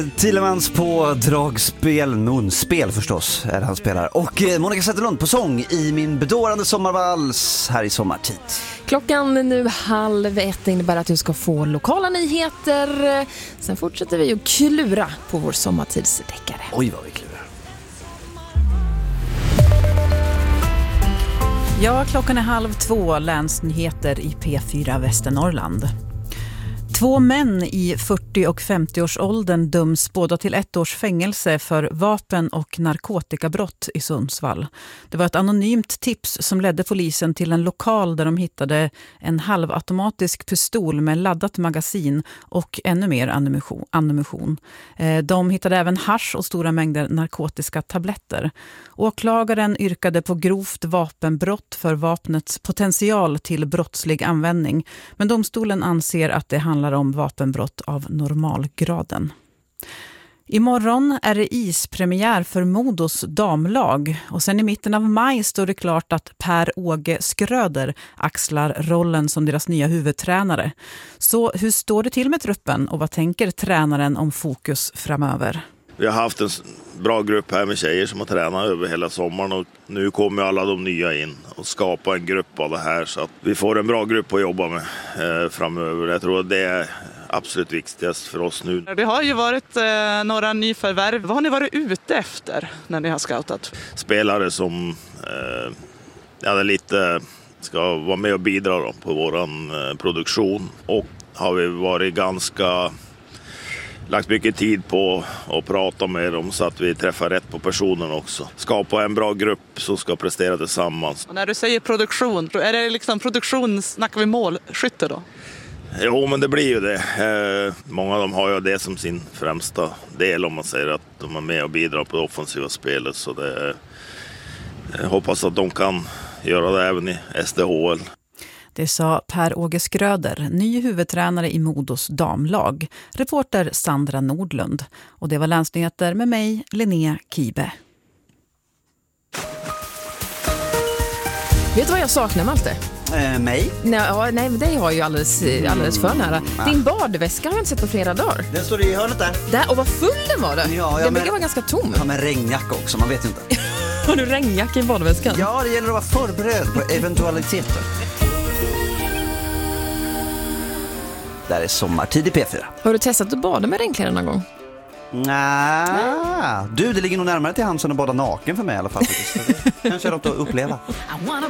Thielemans på dragspel, munspel förstås är det han spelar. Och Monica Zetterlund på sång i min bedårande sommarvals här i sommartid. Klockan nu 12:30 innebär att du ska få lokala nyheter. Sen fortsätter vi att klura på vår sommartidsdeckare. Oj vad vi klurar. Ja, klockan är 12:30, länsnyheter i P4 Västernorrland. 2 män i 40- och 50-årsåldern döms båda till 1 års fängelse för vapen- och narkotikabrott i Sundsvall. Det var ett anonymt tips som ledde polisen till en lokal där de hittade en halvautomatisk pistol med laddat magasin och ännu mer ammunition. De hittade även hasch och stora mängder narkotiska tabletter. Åklagaren yrkade på grovt vapenbrott för vapnets potential till brottslig användning, men domstolen anser att det handlar om vapenbrott av normalgraden. Imorgon är det ispremiär för Modos damlag och sen i mitten av maj står det klart att Per-Åge Skröder axlar rollen som deras nya huvudtränare. Så hur står det till med truppen och vad tänker tränaren om fokus framöver? Vi har haft en bra grupp här med tjejer som har tränat över hela sommaren och nu kommer alla de nya in och skapa en grupp av det här så att vi får en bra grupp att jobba med framöver. Jag tror att det är absolut viktigast för oss nu. Det har ju varit några nyförvärv. Vad har ni varit ute efter när ni har scoutat? Spelare som lite ska vara med och bidra då på våran produktion och har vi varit lagt mycket tid på att prata med dem så att vi träffar rätt på personen också. Skapa en bra grupp som ska prestera tillsammans. Och när du säger produktion, är det liksom produktion, snackar vi målskytte då? Jo, men det blir ju det. Många av dem har ju det som sin främsta del om man säger att de är med och bidrar på det offensiva spelet. Så jag hoppas att de kan göra det även i SDHL. Det sa Per-Åge Skröder, ny huvudtränare i Modos damlag. Reporter Sandra Nordlund. Och det var länsnyheter med mig, Linnea Kibe. Vet du vad jag saknar, Malte? Mig? Nej, men det har ju alldeles för nära. Din badväska har jag inte sett på flera dagar. Den står i hörnet där. Och vad full den var den? Ja, den brukar vara ganska tom. Ja, med regnjacka också, man vet inte. Har du regnjacka i badväskan? Ja, det gäller att vara förberedd på eventualiteter. Där är sommartid i P4. Har du testat att bada med regnkläder någon gång? Nej. Du, det ligger nog närmare till hands än att bada naken för mig i alla fall. Kanske är något att uppleva.